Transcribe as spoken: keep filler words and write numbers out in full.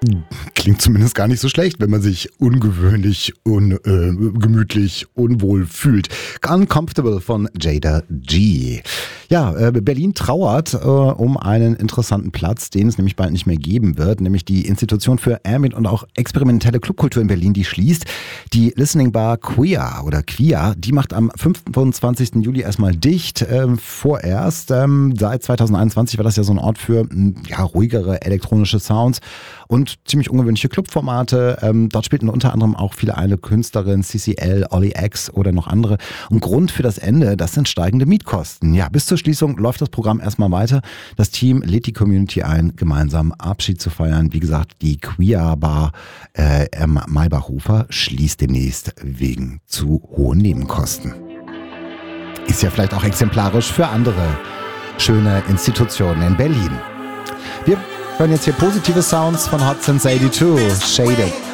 Klingt zumindest gar nicht so schlecht, wenn man sich ungewöhnlich, un, äh, gemütlich, unwohl fühlt. Uncomfortable von Jada G. Ja, äh, Berlin trauert äh, um einen interessanten Platz, den es nämlich bald nicht mehr geben wird, nämlich die Institution für Ambient und auch experimentelle Clubkultur in Berlin, die schließt. Die Listening Bar Queer oder Queer, die macht am fünfundzwanzigsten Juli erstmal dicht, äh, vorerst. Ähm, seit zweitausendeinundzwanzig war das ja so ein Ort für ja, ruhigere elektronische Sounds und ziemlich ungewöhnliche Clubformate. Ähm, dort spielten unter anderem auch viele eine Künstlerin, C C L, Ollie X oder noch andere. Und Grund für das Ende, das sind steigende Mietkosten. Ja, bis zur Schließung läuft das Programm erstmal weiter. Das Team lädt die Community ein, gemeinsam Abschied zu feiern. Wie gesagt, die Queer Bar äh, am Maybachhofer schließt demnächst wegen zu hohen Nebenkosten. Ist ja vielleicht auch exemplarisch für andere schöne Institutionen in Berlin. Wir hören jetzt hier positive Sounds von Hot Since eighty-two, Shaded.